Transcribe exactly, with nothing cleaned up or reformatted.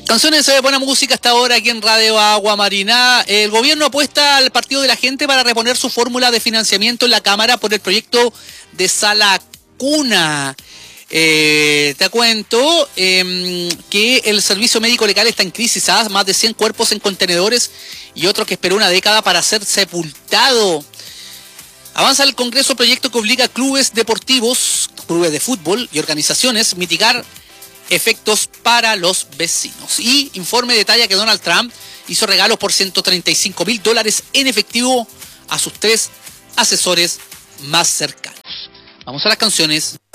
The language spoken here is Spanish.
Canciones de buena música hasta ahora aquí en Radio Agua Marina. El gobierno apuesta al Partido de la Gente para reponer su fórmula de financiamiento en la Cámara por el proyecto de Sala Cuna. Eh, te cuento eh, que el servicio médico legal está en crisis, ¿sabes? Más de cien cuerpos en contenedores y otro que esperó una década para ser sepultado. Avanza el Congreso proyecto que obliga a clubes deportivos, clubes de fútbol y organizaciones mitigar efectos para los vecinos. Y informe detalla que Donald Trump hizo regalos por ciento treinta y cinco mil dólares en efectivo a sus tres asesores más cercanos. Vamos a las canciones.